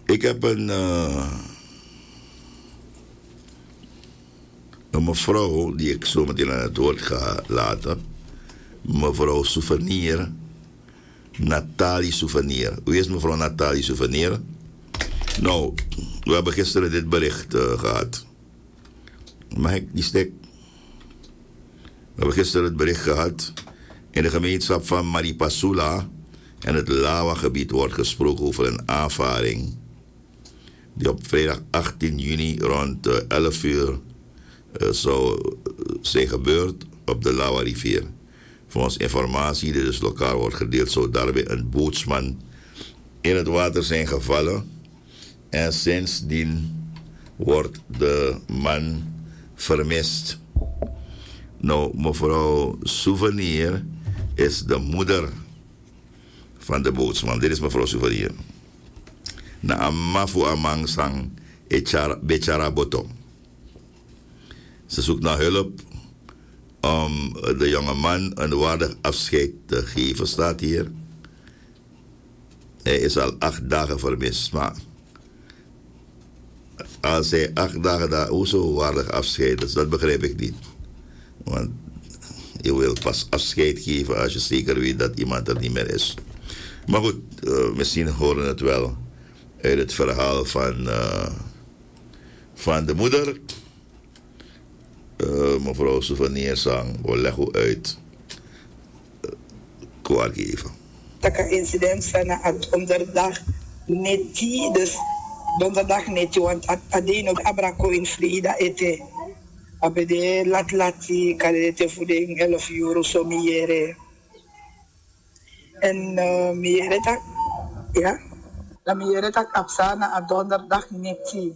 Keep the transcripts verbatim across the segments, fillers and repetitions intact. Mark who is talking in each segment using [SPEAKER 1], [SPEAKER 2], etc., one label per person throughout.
[SPEAKER 1] Ik heb een, uh, een mevrouw die ik zo meteen aan het woord ga laten. Mevrouw Souvenir. Nathalie Souvenir. Wie is mevrouw Nathalie Souvenir? Nou, we hebben gisteren dit bericht uh, gehad. Mag ik die stek? We hebben gisteren het bericht gehad. In de gemeenschap van Maripasula en het Lawa-gebied wordt gesproken over een aanvaring die op vrijdag achttien juni rond uh, elf uur uh, zou zijn gebeurd op de Lawa-rivier. Volgens informatie die dus lokaal wordt gedeeld, zou daarbij een bootsman in het water zijn gevallen. En sindsdien wordt de man vermist. Nou, mevrouw Souvenir is de moeder van de bootsman. Dit is mevrouw Souvenir. Na amafu amang sang bechara boto. Ze zoekt naar hulp om de jonge man een waardig afscheid te geven, staat hier. Hij is al acht dagen vermist, maar als hij acht dagen daar, hoezo waardig afscheid is, dat begrijp ik niet. Want je wil pas afscheid geven als je zeker weet dat iemand er niet meer is. Maar goed, uh, misschien horen het wel uit het verhaal van, uh, van de moeder. Uh, mevrouw Souvenir sang, we leggen uit. Uh, kwaad geven.
[SPEAKER 2] Dat een incident van een donderdag net die, dus donderdag net die, want alleen ook abrako in Frida ete. Abe de lat lati, kadete voeding elf euro zo miere. En uh, miere tak, ja, dan miere tak apsana a donderdag net die.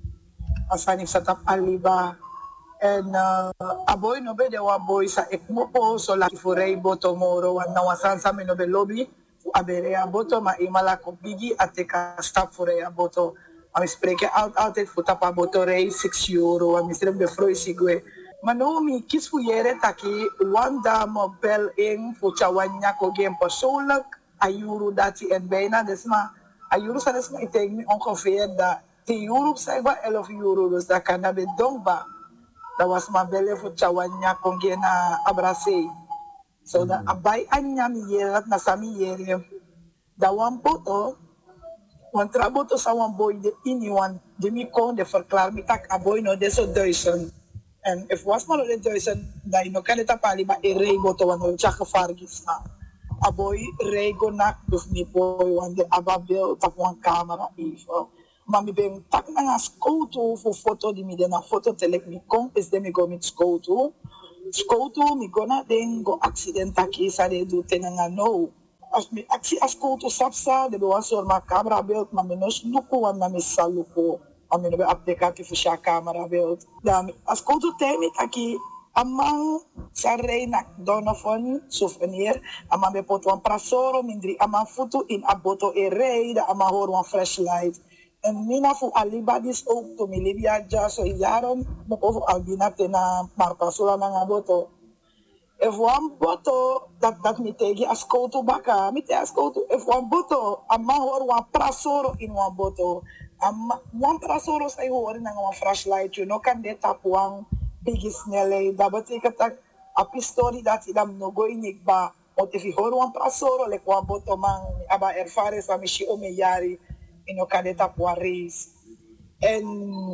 [SPEAKER 2] Asan ik zat op Aliba. En uh, aboy no be de wa boy sa ekmopo so la furei boto moro wa na wasan sa no be lobby abere a boto ma imala ko bigi ateka stap furei a boto. We spreken altijd voor tapa boto rei six euro en misschien be froi sigwe. Maar no mi kies voor jere taki wanda mo bel in voor chawanya ko game persoonlijk a euro dati en bijna dus maar a euro sa dus maar ik denk ongeveer dat tien euro zijn wel elf euro dus dat kan dat be dongba. Dat was mijn belle voor Chawanya konge na abrase. So da abay anya mi yerat na sami yere. Da wan boto, wan traboto sa wan boy de ini wan de mi kon de verklaar mi tak aboy no de so duizend. En if was maar de duizend, da ino kan het apali ba e rei boto wan no chaka fargis na. Aboy rei go nak dus mi boy wan de ababel tak wan camera even. Maar ik ben tak na skoutu voor foto die mi de na foto telek mi kon is de mi go mit skoutu. Skoutu mi go na den go accident taki sa de do tenanga no. Als mi actie as skoutu sapsa de be was or ma camera beeld maar mi no sluku wan na mi saluku. Am mi no be aplikatief voor sha camera beeld. Dan as skoutu temi taki amang sa reina Donovan Souvenir amang be pot wan prasoro mindri amang foto in aboto e rei da amang hoor wan flashlight. En mina fu alibadis ook to mi Libya ja so jarom mo ko albina tena marpa sola na boto. E fu boto dat dat mi tegi askoto baka mi te askoto e fu boto amma hor wa prasoro in wa boto. Amma wan prasoro sai hor na wa flashlight you no kan de tapuang bigi snelle da betekent dat a pistori dat idam no go in ba o te fi hor wan prasoro le kwa boto man aba erfare sa mi shi o me yari in o kadeta po race. En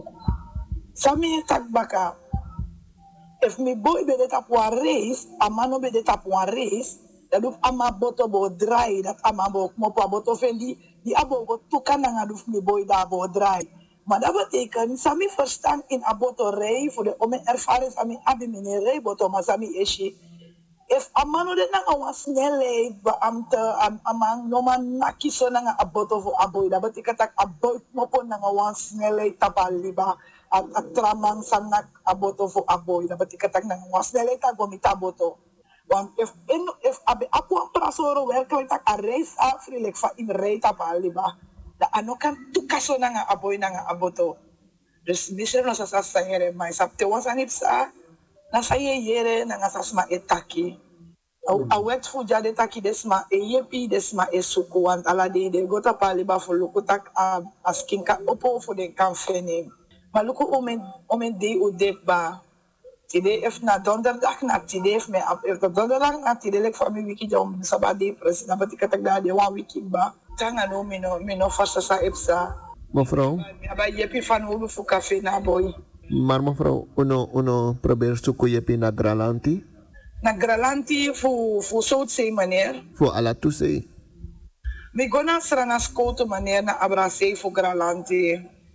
[SPEAKER 2] sami tak baka if mi boy be deta po race, ama no be deta po race, dat doet ama boto bo dry, dat ama bo mo po boto fendi, die abo go tukan nga doet mi boy da bo dry. Maar dat betekent sami verstand in aboto rei voor de ome ervaring sami abi mine rei boto ma sami eshi. If amano de nanga wan snelheid beamte am amang no man nakiso nanga aboto vo aboy da betekent tak aboy mo po nanga wan snelheid tapali ba at atramang sanak aboto vo aboy da betekent tak nanga wan snelheid ta gomita aboto want if in if abe apu ang prasoro werkelijk tak a race afrilek fa in rei tapali ba da ano kan tukaso nanga aboy nanga aboto dus misero no sa sa sayere mai sapte wan sanip sa nasa yeyere nanga sasma etaki. A wet fu jade taki desma e yepi desma e suku want ala de de gota pali ba fu luku tak a asking ka opo fu den kan fene. Maar luku omen omen de u dek ba. Tide if na donderdag na tide if me if de donderdag na tide lek fami wiki jom sabade pres na bati katagda de one wiki ba. Tanga no mino mino fasta sa epsa.
[SPEAKER 3] Mevrouw?
[SPEAKER 2] Aba yepi fan ulu fu café na boy.
[SPEAKER 3] Maar mevrouw, uno uno probeer suku yepi na gralanti?
[SPEAKER 2] Na gralanti fu fu soort se manier.
[SPEAKER 3] Fu ala tu sei.
[SPEAKER 2] Mi gona srana skoto manier na abrase fu gralanti.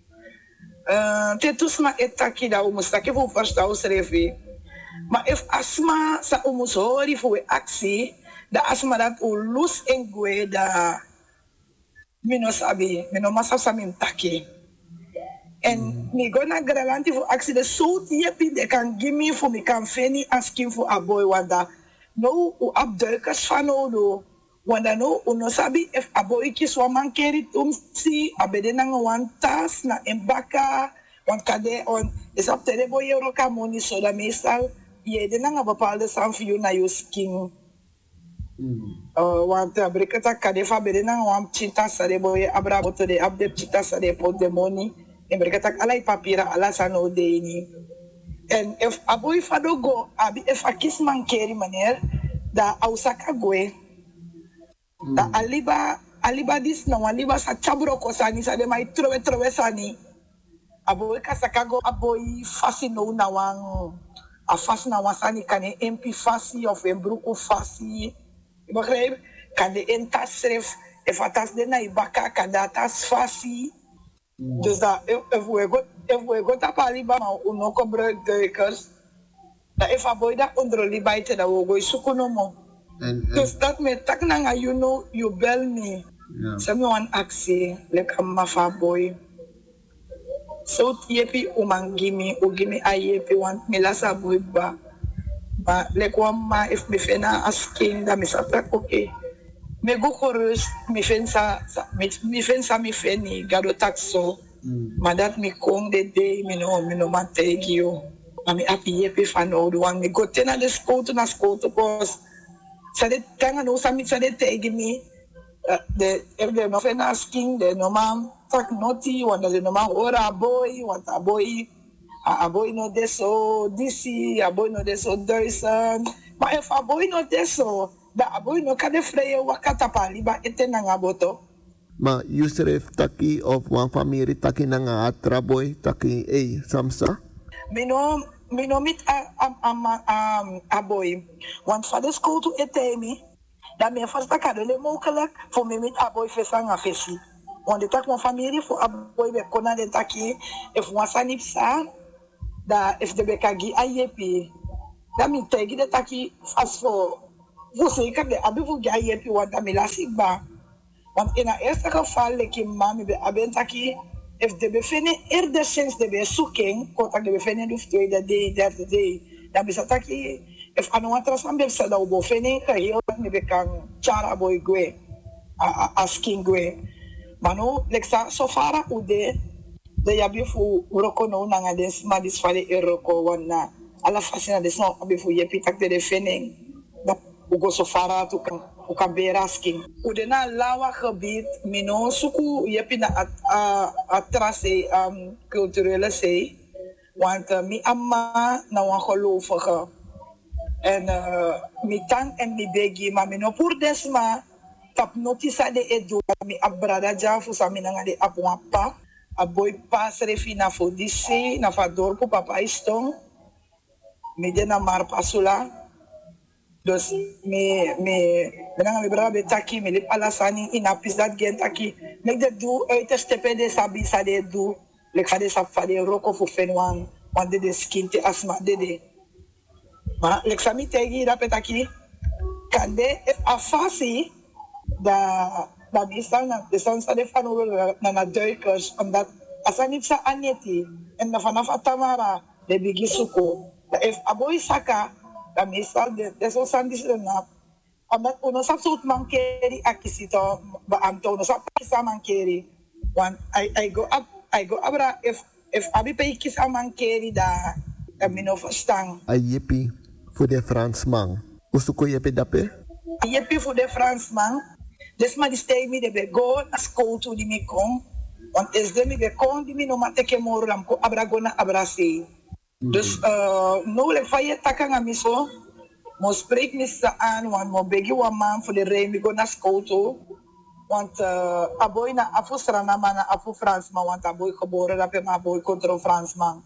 [SPEAKER 2] Uh, te tusma etaki da umus taki fu first house refi. Ma if asma sa umus hori fu aksi, da asma dat u lus engwe da mino sabi, mino masaf sa min taki. En mi gona gralanti fu aksi de soort yepi de kan gimme fu mi kan feni asking fu a boy wanda. No u abduikers van odo. Wanda no uno sabi if a boy kis wa man keri tumsi abede nang wan tas na embaka wan kade on is up tere boy euro ka moni so da meestal ye de nang bepaalde sanfiu na yo skin. Uh, want brikata kade fa bede nang wan chita sare boy abra boto de abde chita sare pot de money. En berkata alay papira ala sano de ni. En if a boy fado go abi if a kiss man keri manier da ausaka gwe da aliba aliba dis na aliba sa chabro ko sani sa de mai trove trove sani a boy kasaka go a boy fasi no na wang a fasi na wasani kane M P fasi of embruko fasi begrijp kan de intasref if atas de na ibaka kan da tas fasi. Dus dat, if we go, if we go tap aliba ma uno gebruik duikers, dat if a boy dat onder libaite dat we go suku no mo. Dus dat me tak nanga you know you bel me. Sami wan aksi like a mafa boy. So yepi umang gimi u gimi a yepi wan milasa boy ba. Ba like wan ma if me fena asking da me satak okay. Me go chorus, me fen sa, me, me fen sa me feni, gado takso. Mm. Ma dat me kong de day, me no, me no mategi yo. Ma me api yepi fan oud wan. Me go tena de skoto na skoto pos. Sa de tanga no sa mi sa de tegi me. Uh, de, if de no fen asking, de no ma tak noti, wanda de no ma ora a boy, wanta a boy, a, a boy no de so disi, a boy no de so Dyson. Ma if a boy no de so, da aboy no kade freye wakata pali ba ete nanga boto.
[SPEAKER 3] Ma Yusref taki of one family taki nanga atra boy taki eh samsa.
[SPEAKER 2] Mino mino mit a a a a a boy. Want father school to ete mi. Da me fasta kade le mokelak for me mit a boy fesanga fesi. Want de tak one family for a boy be kona de taki if one sanip sa da if de bekagi ayepi. Da mi tegi de taki fast for você kan de abi fu ga yepi wanda milasik ba want in a eerste geval leki mami be abentaki if de befene eerder sinds de be zoeking kontak de befene duf tweede day derde day dan bisa taki if anu watra sambe sa da ubo fene ka heel me be kan chara boy gwe asking gwe mano leksa sofara ude de yabi fu roko no nanga des ma dis fale eroko wana ala fasina des no abi fu yepi tak de fene ugo sofara tu kan ukan berasking. Udena lawa gebied mino suku yepi na at atrase um culturele sei want uh, mi amma na wan gelovige en uh, mi tang en mi begi ma mino pour desma tap notisa de edu mi abrada ja fu sa minanga de apwapa a boy pas refina fo disi na fa dorpo papa istong mi dena mar pasula. Dus me me benang me brabe taki me lip alasani inapis dat gen taki mek de do uiterste pede sabi sa de do lek fade sa fade roko fu fenwan wan de de skin te asma de de ma lek sami tegi da petaki kande afasi da da bisang na de san sa de fanu na na duikers omdat asani sa aneti en na vanaf atamara de bigisuko da if aboy saka da meestal de de so sandis na omdat uno sa suit mankeri akisito ba anto uno sa kisa mankeri one I I go up I go abra if if abi pe kisa mankeri da da mino verstang
[SPEAKER 3] Ayepi voor de Fransman Usuko je pedape?
[SPEAKER 2] Je voor de Fransman. Dus maar die stijl me de bego na school toe die me kon. Want is de me bekon die me no mate ke moram ko abragona abrase. Dus uh, no le faye takanga mi so. Mo spreek me sa aan want mo begi wa man voor de rei me go na school toe. Want uh, aboy na afu Sranama na afu Fransman want aboy geboren dat ma aboy control Fransman.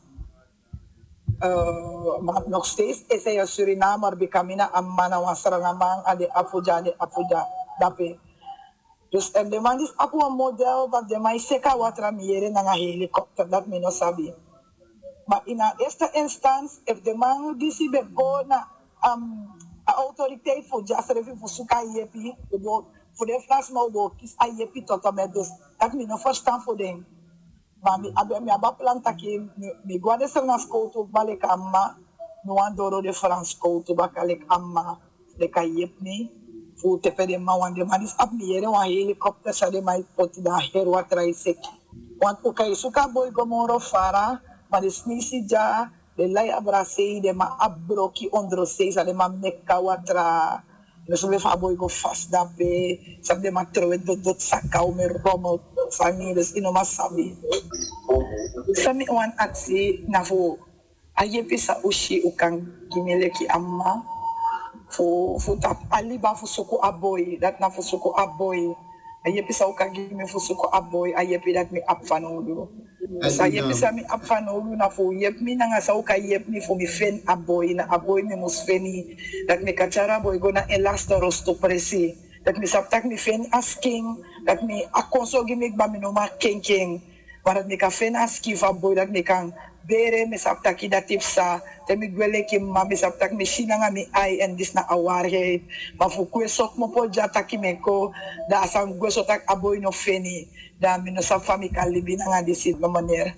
[SPEAKER 2] Uh, maar nog steeds is hij een Surinamer, bikamina amana wa Sranama ade afuja de afuja dape. Dus en de man is ook een model dat de man zeker wat ramieren naar een helikopter, dat men nog sabi. Maar in de eerste instantie, if de man die zich begon naar een autoriteit voor jasrevi voor suka jepi, voor de Fransman ook kies a jepi tot en met dus, dat men nog verstaan voor dem. Maar mi abe mi aba plan taki mi guarde ser na skoto balek amma, no andoro de Frans skoto bakalek amma, de kayepni. Fu te pede ma wan de man is ap miere wan helikopter sa de mai poti da heru atrai seki. Want o kai suka boy gomoro fara, ma de snisi ja, de lai abrasei de ma abroki ondro sei sa de ma mekka watra. De so be fa boy go fast da pe, sa de ma trowe do dot sakau me romo sani des ino ma sabi. Sa mi wan atsi na fu ayepi sa ushi ukang gimeleki amma. Fu fu tap aliba fu suku aboy dat na fu suku aboy ayepi sa ukagi me fu suku aboy ayepi dat mi apfanodu sa ayepi sa mi apfanodu na fu yep mi na nga sa ukayep mi fu mi fen aboy na aboy mi mus feni dat mi kachara boy go na elasta rosto presi dat mi saptak mi fen asking dat mi akonso gimik ba mi no ma kenkeng maar dat mi ka fen aski fa boy dat mi kan bere me saptak dat tipsa te mi gwele ki ma mi saptak mi sinanga mi ai en dis na awarheid ma fu kwe sok mo po jata ki meko da asan gwe sotak aboy no feni da mi no sa fami kan libi na nga disit no manier.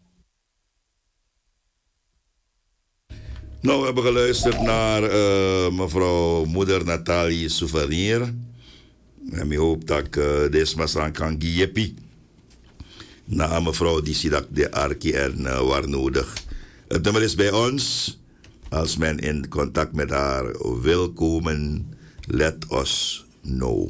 [SPEAKER 1] Nou, we hebben geluisterd naar uh, mevrouw moeder Nathalie Souvenir. En ik hoop dat ik uh, deze masang kan giepi. Na mevrouw die ziet dat de arki en uh, waar nodig. Het nummer is bij ons. Als men in contact met haar wil komen, let us know.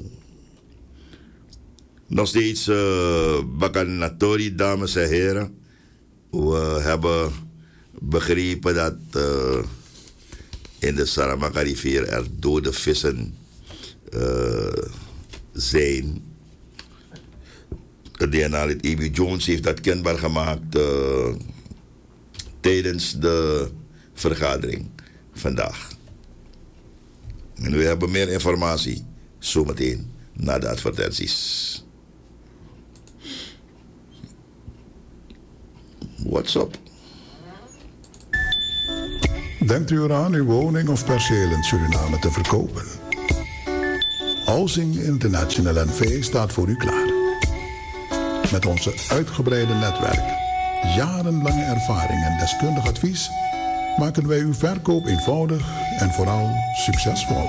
[SPEAKER 1] Nog steeds uh, Bakanatori, dames en heren. We hebben begrepen dat uh, in de Saramaka-rivier er dode vissen uh, zijn. De D N A-lid E B Jones heeft dat kenbaar gemaakt uh, tijdens de vergadering vandaag. En we hebben meer informatie zometeen na de advertenties. What's up?
[SPEAKER 4] Denkt u eraan uw woning of perceel in Suriname te verkopen? Housing International N V staat voor u klaar. Met onze uitgebreide netwerk, jarenlange ervaring en deskundig advies maken wij uw verkoop eenvoudig en vooral succesvol.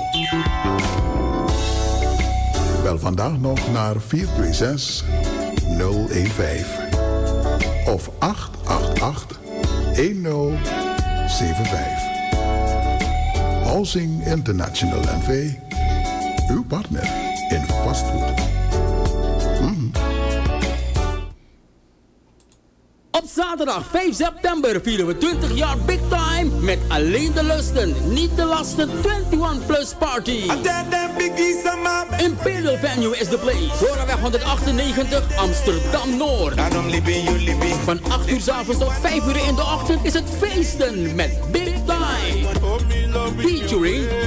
[SPEAKER 4] Bel vandaag nog naar vier twee zes nul een vijf of acht acht acht een nul zeven vijf. Housing International N V, uw partner in vastgoed. Mm.
[SPEAKER 5] Op zaterdag vijf september vieren we twintig jaar Big Time met alleen de lusten, niet de lasten eenentwintig plus party. Imperial Venue is the place. Horenweg honderdachtennegentig Amsterdam Noord. Van acht uur 's avonds tot vijf uur in de ochtend is het feesten met Big Time. Featuring